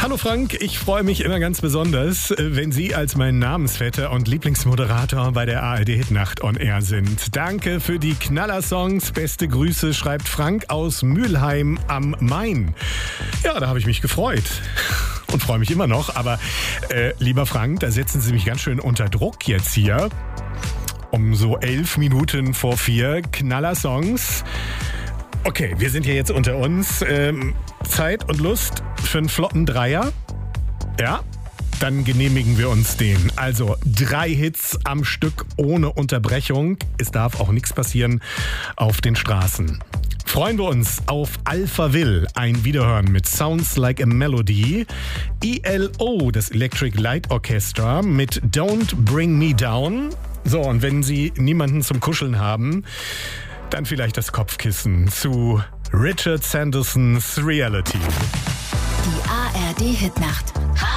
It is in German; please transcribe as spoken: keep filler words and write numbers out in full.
Hallo Frank, ich freue mich immer ganz besonders, wenn Sie als mein Namensvetter und Lieblingsmoderator bei der A R D Hitnacht on Air sind. Danke für die Knallersongs. Beste Grüße, schreibt Frank aus Mülheim am Main. Ja, da habe ich mich gefreut. Und freue mich immer noch. Aber äh, lieber Frank, da setzen Sie mich ganz schön unter Druck jetzt hier. Um so elf Minuten vor vier Knallersongs. Okay, wir sind hier jetzt unter uns. Ähm, Zeit und Lust für einen flotten Dreier? Ja, dann genehmigen wir uns den. Also drei Hits am Stück ohne Unterbrechung. Es darf auch nichts passieren auf den Straßen. Freuen wir uns auf Alphaville, ein Wiederhören mit Sounds Like a Melody. E L O, das Electric Light Orchestra mit Don't Bring Me Down. So, und wenn Sie niemanden zum Kuscheln haben, dann vielleicht das Kopfkissen zu Richard Sandersons Reality. Die A R D Hitnacht